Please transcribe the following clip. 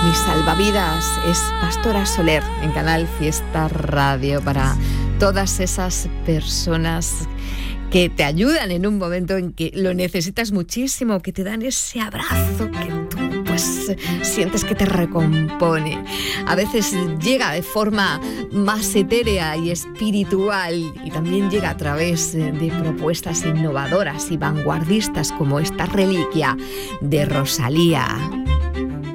Mi salvavidas es Pastora Soler en Canal Fiesta Radio, para todas esas personas que te ayudan en un momento en que lo necesitas muchísimo, que te dan ese abrazo que tú pues sientes que te recompone. A veces llega de forma más etérea y espiritual, y también llega a través de propuestas innovadoras y vanguardistas como esta reliquia de Rosalía.